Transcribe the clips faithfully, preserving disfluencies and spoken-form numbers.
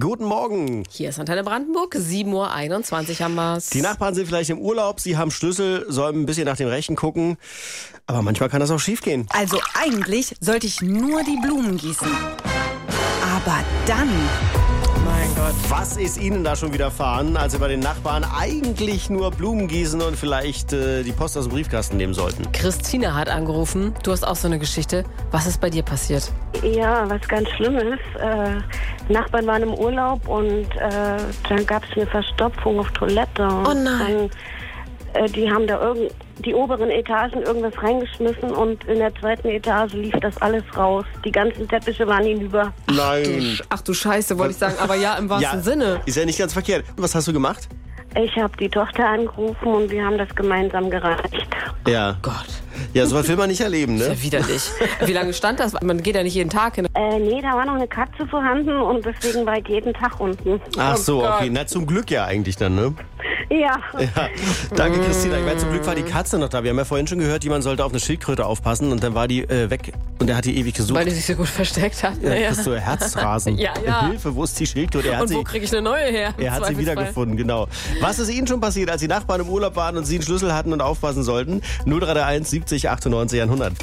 Guten Morgen. Hier ist Antenne Brandenburg, sieben Uhr einundzwanzig haben wir's. Die Nachbarn sind vielleicht im Urlaub, sie haben Schlüssel, sollen ein bisschen nach dem Rechten gucken. Aber manchmal kann das auch schief gehen. Also eigentlich sollte ich nur die Blumen gießen. Aber dann... Mein Gott. Was ist Ihnen da schon widerfahren, als Sie bei den Nachbarn eigentlich nur Blumen gießen und vielleicht äh, die Post aus dem Briefkasten nehmen sollten? Christina hat angerufen. Du hast auch so eine Geschichte. Was ist bei dir passiert? Ja, was ganz Schlimmes. Äh, Nachbarn waren im Urlaub und äh, dann gab es eine Verstopfung auf Toilette. Oh nein. Dann, äh, die haben da irgend, die oberen Etagen irgendwas reingeschmissen und in der zweiten Etage lief das alles raus. Die ganzen Teppiche waren hinüber. Nein. Ach du Scheiße, wollte ich sagen. Aber ja, im wahrsten Ja, Sinne. ist ja nicht ganz verkehrt. Was hast du gemacht? Ich habe die Tochter angerufen und wir haben das gemeinsam gereinigt. Ja. Gott, Ja, sowas will man nicht erleben, ist ne? ja widerlich. Wie lange stand das? Man geht ja nicht jeden Tag hin. Äh, nee, da war noch eine Katze vorhanden und deswegen war ich jeden Tag unten. Ach so, Gott. okay. Na, zum Glück ja eigentlich dann, ne? Ja. Ja. Danke, Christina. Ich meine, zum Glück war die Katze noch da. Wir haben ja vorhin schon gehört, jemand sollte auf eine Schildkröte aufpassen und dann war die äh, weg und er hat die ewig gesucht. Weil die sich so gut versteckt hat. Ja, Naja. kriegst du Herzrasen. Ja, ja. Hilfe, wo ist die Schildkröte? Er hat Und wo sie, kriege ich eine neue her? er hat sie wiedergefunden, genau. Was ist Ihnen schon passiert, als die Nachbarn im Urlaub waren und Sie einen Schlüssel hatten und aufpassen sollten? null drei eins siebzig achtundneunzig hundert.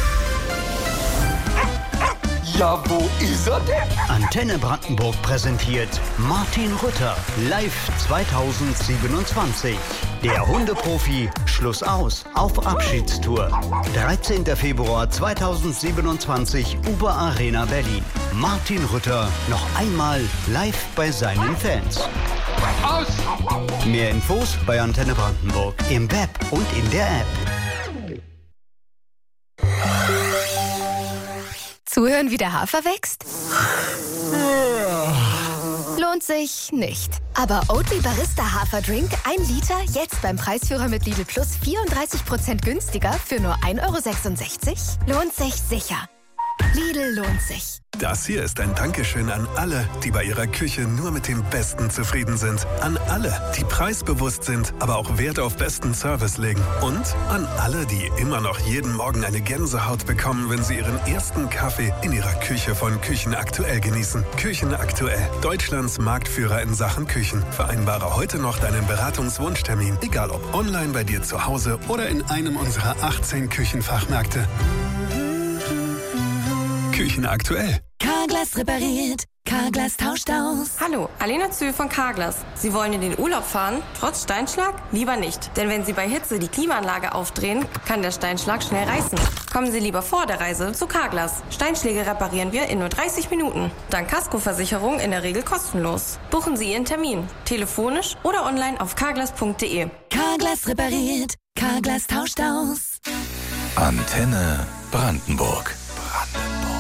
Ja, wo ist er denn? Antenne Brandenburg präsentiert Martin Rütter live zweitausendsiebenundzwanzig. Der Hundeprofi Schluss aus auf Abschiedstour. dreizehnter Februar zweitausendsiebenundzwanzig, Uber Arena Berlin. Martin Rütter noch einmal live bei seinen Fans. Aus! Mehr Infos bei Antenne Brandenburg im Web und in der App. Zuhören, wie der Hafer wächst? Lohnt sich nicht. Aber Oatly Barista Haferdrink, ein Liter, jetzt beim Preisführer mit Lidl Plus vierunddreißig Prozent günstiger für nur ein Euro sechsundsechzig? Lohnt sich sicher. Lidl lohnt sich. Das hier ist ein Dankeschön an alle, die bei ihrer Küche nur mit dem Besten zufrieden sind. An alle, die preisbewusst sind, aber auch Wert auf besten Service legen. Und an alle, die immer noch jeden Morgen eine Gänsehaut bekommen, wenn sie ihren ersten Kaffee in ihrer Küche von Küchen Aktuell genießen. Küchen Aktuell, Deutschlands Marktführer in Sachen Küchen. Vereinbare heute noch deinen Beratungswunschtermin, egal ob online bei dir zu Hause oder in einem unserer achtzehn Küchenfachmärkte. Küchen Aktuell. Carglass repariert, Carglass tauscht aus. Hallo, Alena Zühl von Carglass. Sie wollen in den Urlaub fahren, trotz Steinschlag? Lieber nicht. Denn wenn Sie bei Hitze die Klimaanlage aufdrehen, kann der Steinschlag schnell reißen. Kommen Sie lieber vor der Reise zu Carglass. Steinschläge reparieren wir in nur dreißig Minuten. Dank Kaskoversicherung in der Regel kostenlos. Buchen Sie Ihren Termin. Telefonisch oder online auf carglass punkt de. Carglass repariert, Carglass tauscht aus. Antenne Brandenburg. Brandenburg.